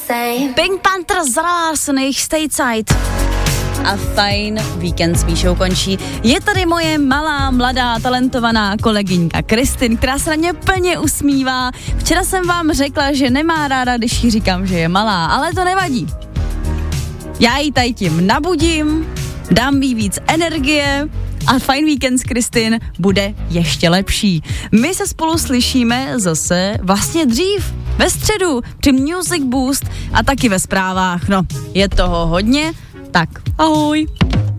Pink Panther z jejich Stateside. A fajn víkend s Míšou končí. Je tady moje malá, mladá, talentovaná kolegyňka Kristin, která se na mě plně usmívá. Včera jsem vám řekla, že nemá ráda, když jí říkám, že je malá, ale to nevadí. Já ji tady tím nabudím, dám jí víc energie a fajn víkend s Kristin bude ještě lepší. My se spolu slyšíme zase vlastně dřív, ve středu, při Music Boost a taky ve zprávách. No, je toho hodně, tak ahoj.